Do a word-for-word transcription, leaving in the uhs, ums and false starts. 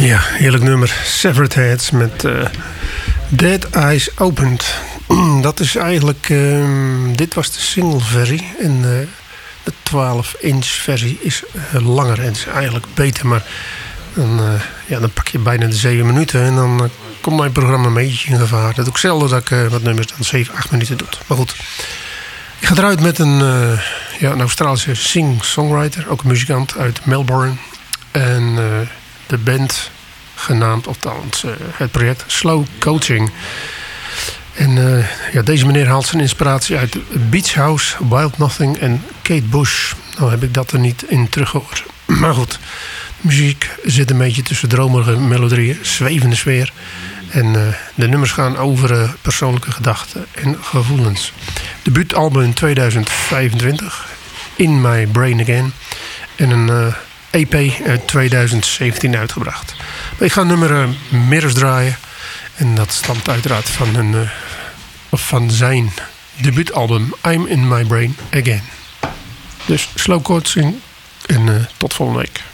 Ja, heerlijk nummer. Severed Heads met uh, Dead Eyes Opened. Dat is eigenlijk... Uh, dit was de single versie. En uh, de twaalf inch versie is uh, langer. En is eigenlijk beter. Maar dan, uh, ja, dan pak je bijna de zeven minuten. En dan uh, komt mijn programma een beetje in gevaar. Dat doe ik zelden dat ik uh, wat nummers dan zeven, acht minuten doe. Maar goed. Ik ga eruit met een, uh, ja, een Australische sing-songwriter. Ook een muzikant uit Melbourne. En uh, de band... genaamd, althans uh, het project Slow Coaching. En uh, ja, deze meneer haalt zijn inspiratie uit Beach House, Wild Nothing en Kate Bush. Nou heb ik dat er niet in teruggehoord. Maar goed, de muziek zit een beetje tussen dromerige melodieën, zwevende sfeer. En uh, de nummers gaan over uh, persoonlijke gedachten en gevoelens. Debuutalbum in tweeduizend vijfentwintig, In My Brain Again. En een... Uh, E P uit tweeduizend zeventien uitgebracht. Maar ik ga nummer uh, Mirrors draaien. En dat stamt uiteraard van, een, uh, of van zijn debuutalbum I'm in My Brain Again. Dus slow coaching en uh, tot volgende week.